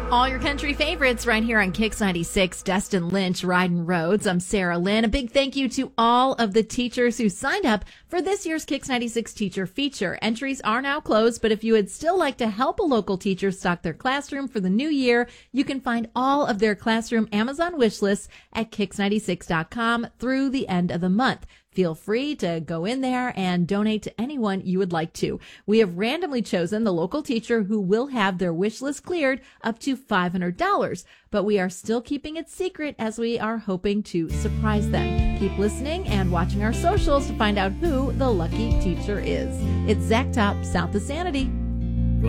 All your country favorites right here on Kix 96, Destin Lynch, Riding Roads. I'm Sarah Lynn. A big thank you to all of the teachers who signed up for this year's Kix 96 teacher feature. Entries are now closed, but if you would still like to help a local teacher stock their classroom for the new year, you can find all of their classroom Amazon wish lists at Kix96.com through the end of the month. Feel free to go in there and donate to anyone you would like to. We have randomly chosen the local teacher who will have their wish list cleared up to $500, but we are still keeping it secret as we are hoping to surprise them. Keep listening and watching our socials to find out who the lucky teacher is. It's Zach Top, South of Sanity.